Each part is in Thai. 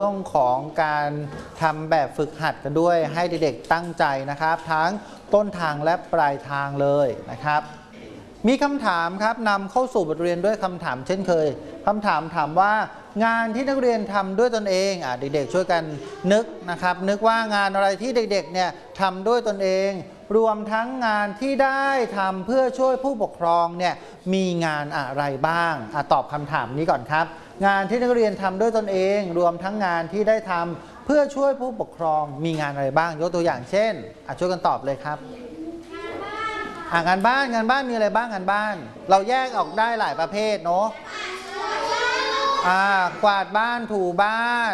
เรื่องของการทำแบบฝึกหัดกันด้วยให้เด็กๆตั้งใจนะครับทั้งต้นทางและปลายทางเลยนะครับมีคำถามครับนำเข้าสู่บทเรียนด้วยคำถามเช่นเคยคำถามถามว่างานที่นักเรียนทำด้วยตนเองเด็กๆช่วยกันนึกนะครับนึกว่างานอะไรที่เด็กๆเนี่ยทำด้วยตนเองรวมทั้งงานที่ได้ทำเพื่อช่วยผู้ปกครองเนี่ยมีงานอะไรบ้างตอบคำถามนี้ก่อนครับงานที่นักเรียนทำด้วยตนเองรวมทั้งงานที่ได้ทำเพื่อช่วยผู้ปกครองมีงานอะไรบ้างยกตัวอย่างเช่นช่วยกันตอบเลยครับงานบ้านมีอะไรบ้างงานบ้านเราแยกออกได้หลายประเภทเนาะกวาดบ้านถูบ้าน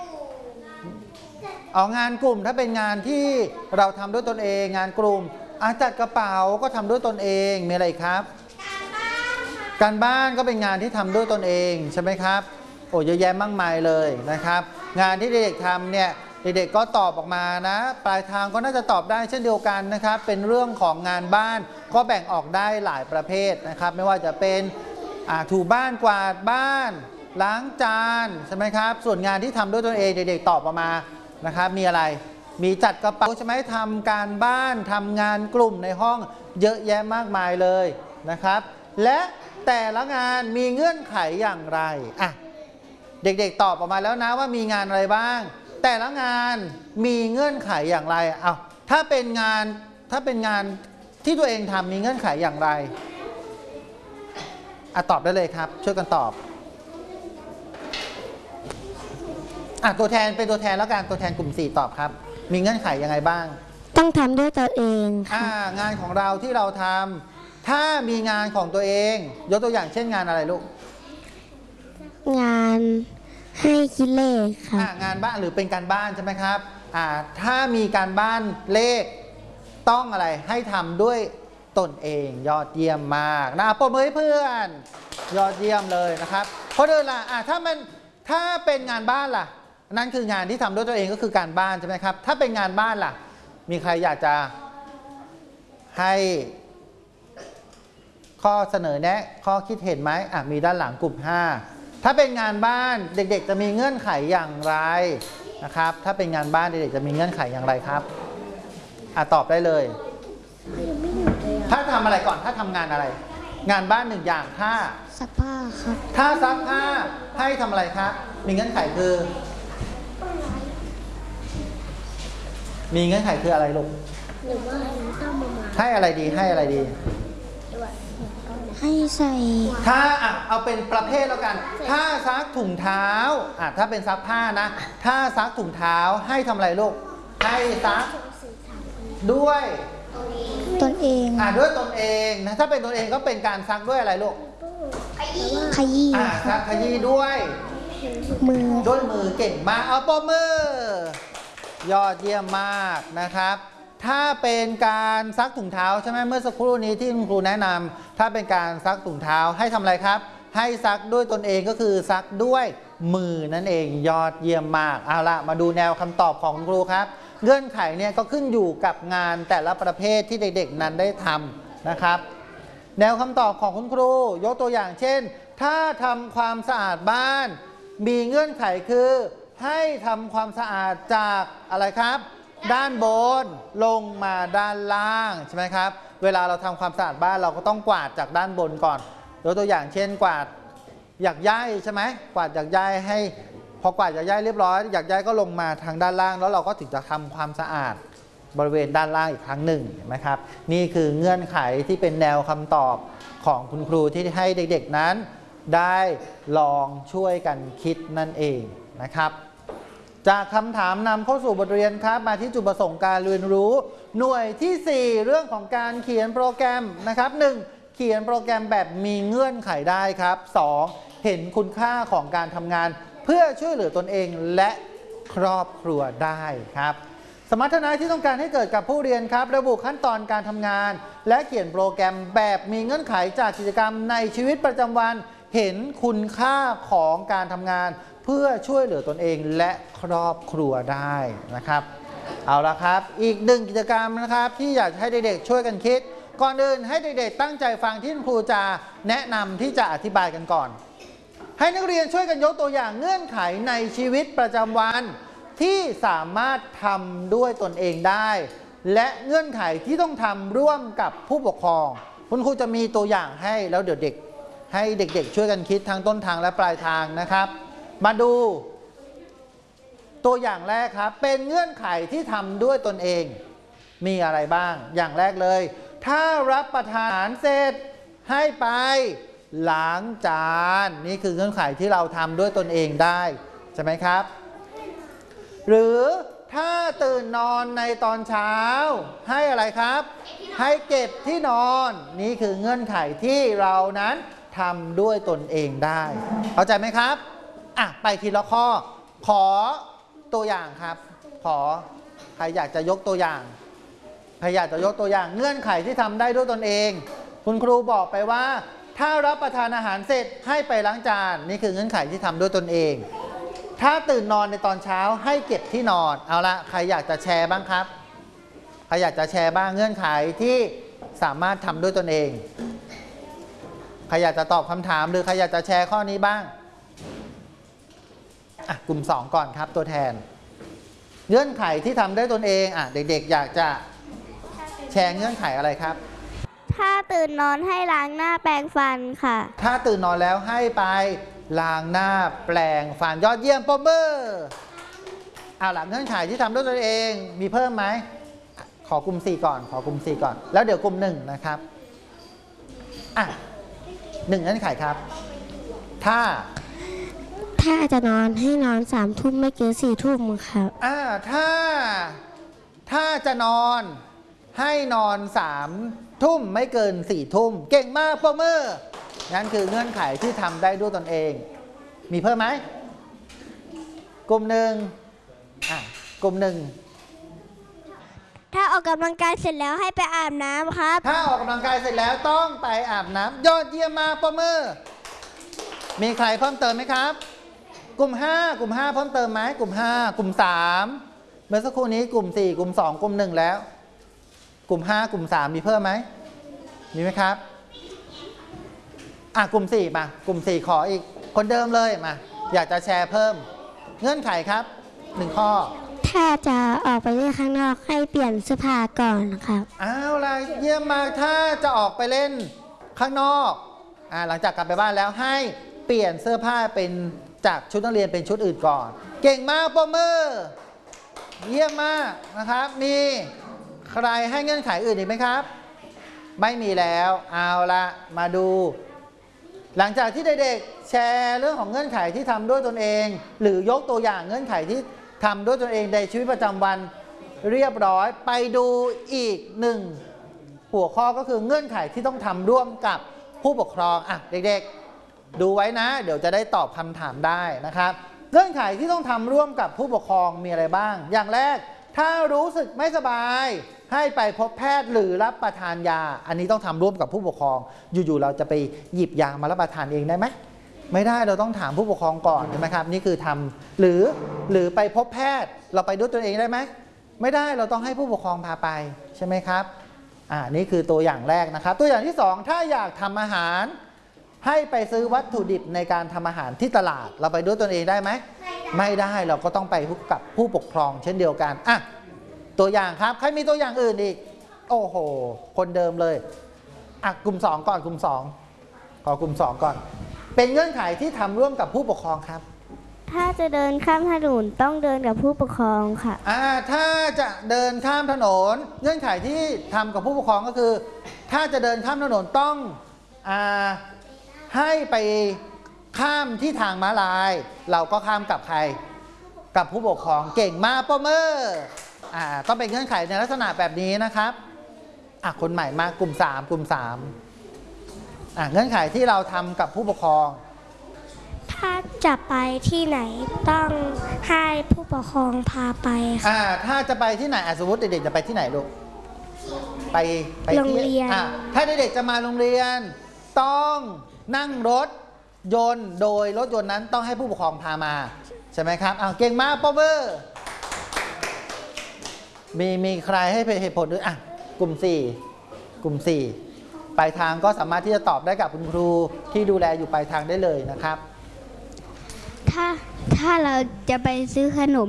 งานกลุ่มถ้าเป็นงานที่เราทำด้วยตนเองงานกลุ่มจัดกระเป๋าก็ทำด้วยตนเองมีอะไรครับการบ้านก็เป็นงานที่ทำด้วยตนเองใช่ไหมครับเยอะแยะมากมายเลยนะครับงานที่เด็กๆทำเนี่ยเด็กๆก็ตอบออกมานะปลายทางก็น่าจะตอบได้เช่นเดียวกันนะครับเป็นเรื่องของงานบ้านก็แบ่งออกได้หลายประเภทนะครับไม่ว่าจะเป็นถูบ้านกวาดบ้านล้างจานใช่ไหมครับส่วนงานที่ทำด้วยตนเองเด็กๆตอบออกมานะครับมีอะไรมีจัดกระเป๋าใช่ไหมทำการบ้านทำงานกลุ่มในห้องเยอะแยะมากมายเลยนะครับและแต่ละงานมีเงื่อนไขอย่างไรเด็กๆตอบออกมาแล้วนะว่ามีงานอะไรบ้างแต่ละงานมีเงื่อนไขอย่างไรถ้าเป็นงานที่ตัวเองทำมีเงื่อนไขอย่างไรตอบได้เลยครับช่วยกันตอบตัวแทนเป็นตัวแทนแล้วกันตัวแทนกลุ่ม4ตอบครับมีเงื่อนไขยังไงบ้างต้องทำด้วยตัวเองงานของเราที่เราทำถ้ามีงานของตัวเองยกตัวอย่างเช่นงานอะไรลูกงานให้คิดเลขค่ะงานบ้านหรือเป็นการบ้านใช่ไหมครับถ้ามีการบ้านเลขต้องอะไรให้ทำด้วยตนเองยอดเยี่ยมมากนะปรบมือให้เพื่อนยอดเยี่ยมเลยนะครับเพราะเดินล่ะถ้าเป็นงานบ้านล่ะนั่นคืองานที่ทำด้วยตัวเองก็คือการบ้านใช่ไหมครับถ้าเป็นงานบ้านล่ะมีใครอยากจะให้ข้อเสนอแนะข้อคิดเห็นไหมมีด้านหลังกลุ่ม5ถ้าเป็นงานบ้านเด็กๆจะมีเงื่อนไขอย่างไรนะครับถ้าเป็นงานบ้านเด็กๆจะมีเงื่อนไขอย่างไรครับตอบได้เลยถ้าทำอะไรก่อนถ้าทำงานอะไรงานบ้าน1อย่างถ้าซักผ้าครับถ้าซักผ้าให้ทำอะไรครับมีเงื่อนไขคืออะไรลูกหรือว่าให้อะไรดีให้ใส่ถ้าเอาเป็นประเภทแล้วกันถ้าซักถุงเท้าถ้าเป็นซักผ้านะถ้าซักถุงเท้าให้ทำอะไรลูกให้ซักด้วยตนเองด้วยตนเองนะถ้าเป็นตนเองก็เป็นการซักด้วยอะไรลูกขยี้ซักขยี้ด้วยมือเก่งมากปรบมือยอดเยี่ยมมากนะครับถ้าเป็นการซักถุงเท้าใช่ไหมเมื่อสักครู่นี้ที่คุณครูแนะนำถ้าเป็นการซักถุงเท้าให้ทำอะไรครับให้ซักด้วยตนเองก็คือซักด้วยมือนั่นเองยอดเยี่ยมมากเอาละมาดูแนวคำตอบของคุณครูครับเงื่อนไขเนี่ยก็ขึ้นอยู่กับงานแต่ละประเภทที่เด็กๆนั้นได้ทำนะครับแนวคำตอบของคุณครูยกตัวอย่างเช่นถ้าทำความสะอาดบ้านมีเงื่อนไขคือให้ทำความสะอาดจากอะไรครับด้านบนลงมาด้านล่างใช่ไหมครับเวลาเราทำความสะอาดบ้านเราก็ต้องกวาดจากด้านบนก่อนยกตัวอย่างเช่นกวาดหยักใยใช่ไหมกวาดหยักใยให้พอกวาดหยักใยเรียบร้อยหยักใยก็ลงมาทางด้านล่างแล้วเราก็ถึงจะทำความสะอาดบริเวณด้านล่างอีกครั้งหนึ่งเห็นไหมครับนี่คือเงื่อนไขที่เป็นแนวคำตอบของคุณครูที่ให้เด็กๆนั้นได้ลองช่วยกันคิดนั่นเองนะครับจากคำถามนำเข้าสู่บทเรียนครับมาที่จุดประสงค์การเรียนรู้หน่วยที่4เรื่องของการเขียนโปรแกรมนะครับ1เขียนโปรแกรมแบบมีเงื่อนไขได้ครับ2เห็นคุณค่าของการทำงานเพื่อช่วยเหลือตนเองและครอบครัวได้ครับสมรรถนะที่ต้องการให้เกิดกับผู้เรียนครับระบุขั้นตอนการทำงานและเขียนโปรแกรมแบบมีเงื่อนไขจากกิจกรรมในชีวิตประจำวันเห็นคุณค่าของการทำงานเพื่อช่วยเหลือตนเองและครอบครัวได้นะครับเอาละครับอีก1กิจกรรมนะครับที่อยากให้เด็กๆช่วยกันคิดก่อนอื่นให้เด็กๆตั้งใจฟังที่ครูจะแนะนำที่จะอธิบายกันก่อนให้นักเรียนช่วยกันยกตัวอย่างเงื่อนไขในชีวิตประจำวันที่สามารถทำด้วยตนเองได้ และเงื่อนไขที่ต้องทำร่วมกับผู้ปกครองคุณครูจะมีตัวอย่างให้แล้วเดี๋ยวให้เด็กๆช่วยกันคิดทั้งต้นทางและปลายทางนะครับ มาดูตัวอย่างแรกครับเป็นเงื่อนไขที่ทำด้วยตนเองมีอะไรบ้างอย่างแรกเลยถ้ารับประทานอาหารเสร็จให้ไปล้างจานนี่คือเงื่อนไขที่เราทำด้วยตนเองได้ใช่ไหมครับหรือถ้าตื่นนอนในตอนเช้าให้อะไรครับให้เก็บที่นอนนี่คือเงื่อนไขที่เรานั้นทำด้วยตนเองได้เข้าใจไหมครับไปทีละข้อขอตัวอย่างครับขอใครอยากจะยกตัวอย่างใครอยากจะยกตัวอย่างเงื่อนไขที่ทำได้ด้วยตนเองคุณครูบอกไปว่าถ้ารับประทานอาหารเสร็จให้ไปล้างจานนี่คือเงื่อนไขที่ทำด้วยตนเองถ้าตื่นนอนในตอนเช้าให้เก็บที่นอนเอาละใครอยากจะแชร์บ้างครับใครอยากจะแชร์บ้างเงื่อนไขที่สามารถทำด้วยตนเองใครอยากจะตอบคำถามหรือใครอยากจะแชร์ข้อนี้บ้างกลุ่ม2ก่อนครับตัวแทนเงื่อนไขที่ทำได้ตนเองเด็กๆอยากจะแชร์เงื่อนไขอะไรครับถ้าตื่นนอนให้ล้างหน้าแปรงฟันค่ะถ้าตื่นนอนแล้วให้ไปล้างหน้าแปรงฟันยอดเยี่ยมปรบมือหลังเงื่อนไขที่ทำด้วยตนเองมีเพิ่มไหมขอกลุ่ม4ก่อนแล้วเดี๋ยวกลุ่ม1นะครับ1เงื่อนไขครับถ้าจะนอนให้นอน3 ทุ่มไม่เกิน4 ทุ่มครับถ้าจะนอนให้นอน3 ทุ่มไม่เกิน4 ทุ่มเก่งมากปรบมือนั่นคือเงื่อนไขที่ทำได้ด้วยตนเองมีเพิ่มไหมกลุ่ม1กลุ่ม1 ถ้าออกกำลังกายเสร็จแล้วให้ไปอาบน้ำครับถ้าออกกำลังกายเสร็จแล้วต้องไปอาบน้ำยอดเยี่ยมมากปรบมือมีใครเพิ่มเติมไหมครับกลุ่ม5เพิ่มเติมไหมกลุ่ม5กลุ่ม3เมื่อสักครู่นี้กลุ่ม4กลุ่ม2กลุ่ม1แล้วกลุ่ม5กลุ่ม3มีเพิ่มไหมมีไหมครับกลุ่ม4มากลุ่ม4ขออีกคนเดิมเลยมาอยากจะแชร์เพิ่มเงื่อนไขครับ1ข้อถ้าจะออกไปเล่นข้างนอกให้เปลี่ยนเสื้อผ้าก่อนครับเอาล่ะเยี่ยมมากถ้าจะออกไปเล่นข้างนอกหลังจากกลับไปบ้านแล้วให้เปลี่ยนเสื้อผ้าเป็นจากชุดนักเรียนเป็นชุดอื่นก่อนเก่งมากปรบมือเยี่ยมมากนะครับมีใครให้เงื่อนไขอื่นอีกไหมครับไม่มีแล้วเอาละมาดูหลังจากที่เด็กๆแชร์เรื่องของเงื่อนไขที่ทำด้วยตนเองหรือยกตัวอย่างเงื่อนไขที่ทำด้วยตนเองในชีวิตประจำวันเรียบร้อยไปดูอีก1หัวข้อก็คือเงื่อนไขที่ต้องทำร่วมกับผู้ปกครองเด็กๆดูไว้นะเดี๋ยวจะได้ตอบคำถามได้นะครับเงื่อนไขที่ต้องทำร่วมกับผู้ปกครองมีอะไรบ้างอย่างแรกถ้ารู้สึกไม่สบายให้ไปพบแพทย์หรือรับประทานยาอันนี้ต้องทำร่วมกับผู้ปกครองอยู่ๆเราจะไปหยิบยามารับประทานเองได้ไหมไม่ได้เราต้องถามผู้ปกครองก่อนใช่ไหมครับนี่คือทำหรือไปพบแพทย์เราไปด้วยตัวเองได้ไหมไม่ได้เราต้องให้ผู้ปกครองพาไปใช่ไหมครับนี่คือตัวอย่างแรกนะครับตัวอย่างที่2ถ้าอยากทำอาหารให้ไปซื้อวัตถุดิบในการทำอาหารที่ตลาดเราไปด้วยตนเองได้ไหมไม่ได้เราก็ต้องไปกับผู้ปกครองเช่นเดียวกันตัวอย่างครับใครมีตัวอย่างอื่นอีกโอ้โหคนเดิมเลยกลุ่ม2ก่อนกลุ่ม2ขอกลุ่ม2ก่อนเป็นเงื่อนไขที่ทำร่วมกับผู้ปกครองครับถ้าจะเดินข้ามถนนต้องเดินกับผู้ปกครองค่ะถ้าจะเดินข้ามถนนเงื่อนไขที่ทำกับผู้ปกครองก็คือถ้าจะเดินข้ามถนนต้องให้ไปข้ามที่ทางม้าลายเราก็ข้ามกับใครกับผู้ปกครองเก่งมากปรบมือต้องเป็นเงื่อนไขในลักษณะแบบนี้นะครับคนใหม่มากลุ่ม3เงื่อนไขที่เราทำกับผู้ปกครองถ้าจะไปที่ไหนต้องให้ผู้ปกครองพาไปค่ะถ้าจะไปที่ไหนสมมติเด็กๆจะไปที่ไหนลูกไปโรงเรียนถ้าเด็กๆจะมาโรงเรียนต้องนั่งรถยนต์โดยรถยนต์นั้นต้องให้ผู้ปกครองพามาใช่ไหมครับเก่งมากปรบมือมีใครให้เหตุผลด้วยกลุ่ม4ปลายทางก็สามารถที่จะตอบได้กับคุณครูที่ดูแลอยู่ปลายทางได้เลยนะครับถ้าเราจะไปซื้อขนม